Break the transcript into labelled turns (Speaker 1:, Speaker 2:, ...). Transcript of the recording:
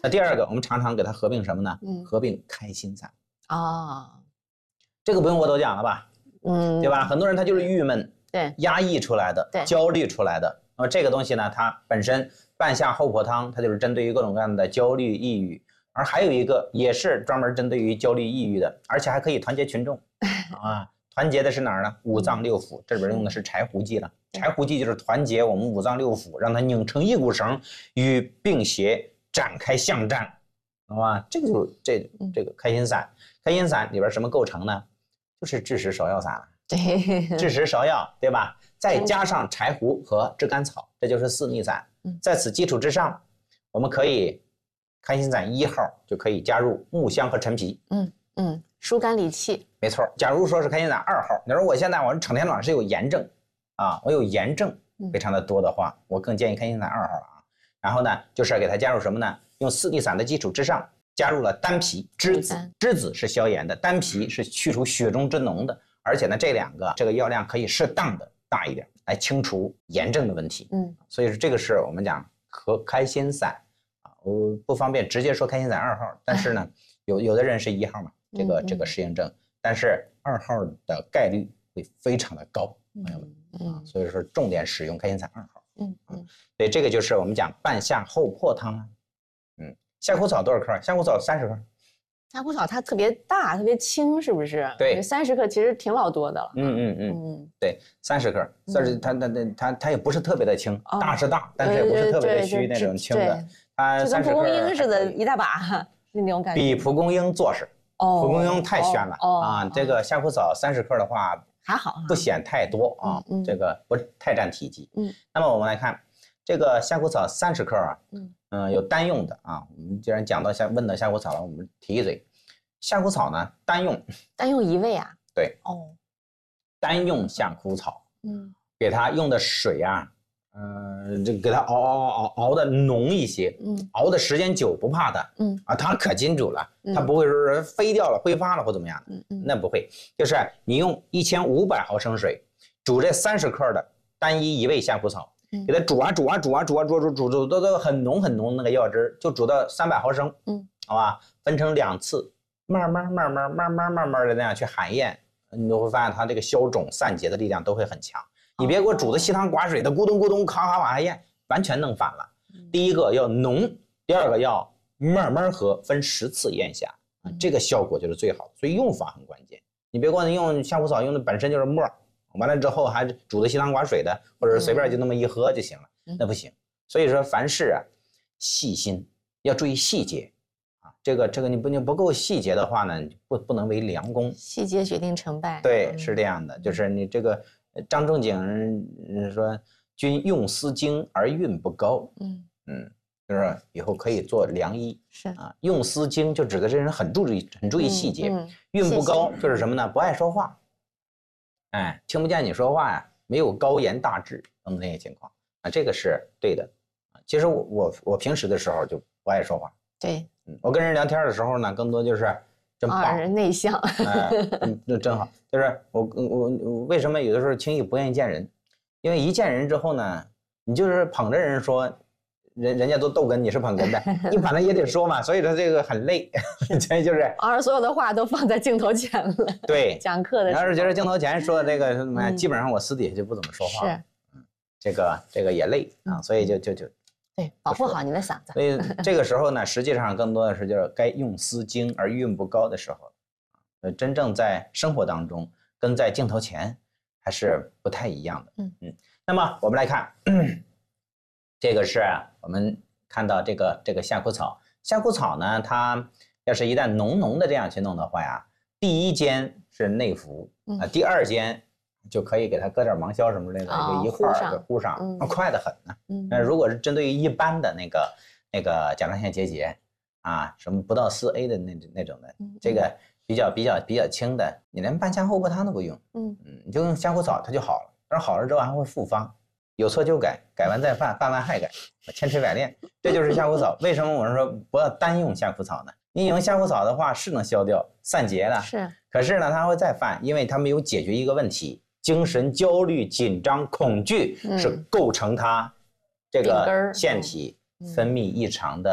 Speaker 1: 那第二个，我们常常给它合并什么呢？合并开心散。这个不用我多讲了吧？对吧？很多人他就是郁闷，
Speaker 2: 对，
Speaker 1: 压抑出来的，焦虑出来的。那么这个东西呢，它本身半夏厚朴汤，它就是针对于各种各样的焦虑、抑郁。而还有一个也是专门针对于焦虑、抑郁的，而且还可以团结群众啊。团结的是哪儿呢？五脏六腑，这里边用的是柴胡剂了。柴胡剂就是团结我们五脏六腑，让它拧成一股绳，与病邪展开巷战，好吧？这个就是这个开心散。开心散里边什么构成呢？就是枳实芍药散了。
Speaker 2: 对，
Speaker 1: 枳实芍药，对吧？再加上柴胡和炙甘草，这就是四逆散。在此基础之上，我们可以开心散1号就可以加入木香和陈皮。
Speaker 2: 疏肝理气。没
Speaker 1: 错。假如说是开心散2号，你说我现在我成天老是有炎症啊，我有炎症非常的多的话，我更建议开心散2号了啊。然后呢，就是给它加入什么呢？用四逆散的基础之上，加入了丹皮、栀子。栀子是消炎的，丹皮是去除血中之脓的。而且呢，这两个这个药量可以适当的大一点，来清除炎症的问题。所以说这个是我们讲和开心散啊，我不方便直接说开心散2号，但是呢，有的人是1号嘛，这个适应症，但是2号的概率会非常的高，朋友们啊，所以说重点使用开心散2号。所以这个就是我们讲半夏厚朴汤啊。夏枯草多少克？夏枯草30克。
Speaker 2: 夏枯草它特别大，特别轻，是不是？
Speaker 1: 对
Speaker 2: ，30克其实挺老多的了。
Speaker 1: 对，30克，但是它也不是特别的轻，大是大，但是也不是特别的虚那种轻的。它30克，就跟
Speaker 2: 蒲公英似的，一大把那种感觉。
Speaker 1: 比蒲公英做实。蒲公英太宣了啊！这个夏枯草30克的话
Speaker 2: 还好，
Speaker 1: 不显太多啊，这个不太占体积。那么我们来看这个夏枯草30克啊，有单用的啊。我们既然讲到问到夏枯草了，我们提一嘴。夏枯草呢，单用
Speaker 2: 一味啊？
Speaker 1: 对，单用夏枯草，给它用的水啊，这给它熬的浓一些，熬的时间久不怕它，它可金主了，它不会说飞掉了、挥发了或怎么样的，那不会，就是你用1500毫升水煮这30克的单一味夏枯草，给它煮到很浓那个药汁，就煮到300毫升，好吧，分成2次。慢慢的那样去含咽，你就会发现它这个消肿散结的力量都会很强。你别给我煮的稀汤寡水的，咕咚咕咚咔咔往下咽，完全弄反了。第一个要浓，第二个要慢慢喝，分10次咽下，这个效果就是最好的。所以用法很关键。你别光用夏枯草用的本身就是沫，完了之后还煮的稀汤寡水的，或者是随便就那么一喝就行了，那不行。所以说凡事啊，细心要注意细节。这个你不够细节的话呢，不能为良工。
Speaker 2: 细节决定成败。
Speaker 1: 对，是这样的，就是你这个张仲景说君用思精而运不高，就是以后可以做良医。
Speaker 2: 是
Speaker 1: 啊，用思精就指的这人很注意细节，运不高就是什么呢？不爱说话，听不见你说话呀，没有高言大志等那些情况啊，这个是对的。其实我平时的时候就不爱说话。
Speaker 2: 对。
Speaker 1: 我跟人聊天的时候呢，更多就是真棒，
Speaker 2: 人内向，
Speaker 1: 那真好。就是我为什么有的时候轻易不愿意见人？因为一见人之后呢，你就是捧着人说，人家都逗哏，你是捧哏的，你反正也得说嘛，所以说这个很累。所以就是
Speaker 2: 所有的话都放在镜头前了。
Speaker 1: 对，
Speaker 2: 讲课的时候，
Speaker 1: 你要是觉得镜头前说的这个基本上我私底下就不怎么说话。
Speaker 2: 是，
Speaker 1: 这个也累啊，所以就。
Speaker 2: 对，保护好你的嗓子。
Speaker 1: 所以这个时候呢，实际上更多的是就是该用思精而运不高的时候，真正在生活当中跟在镜头前还是不太一样的。那么我们来看，这个是我们看到这个夏枯草。夏枯草呢，它要是一旦浓的这样去弄的话呀，第一间是内服第二间就可以给它搁点芒硝什么之类的，就一块就糊上，快得很呢。那如果是针对于一般的那个甲状腺结节啊，什么不到4A 的那种的，这个比较轻的，你连半夏厚朴汤都不用，你就用夏枯草它就好了。但是好了之后还会复发，有错就改，改完再犯，犯完还改，千锤百炼。这就是夏枯草。为什么我说不要单用夏枯草呢？你用夏枯草的话是能消掉散结的，
Speaker 2: 是，
Speaker 1: 可是呢它会再犯，因为它没有解决一个问题。精神焦虑、紧张、恐惧是构成它这个腺体分泌异常的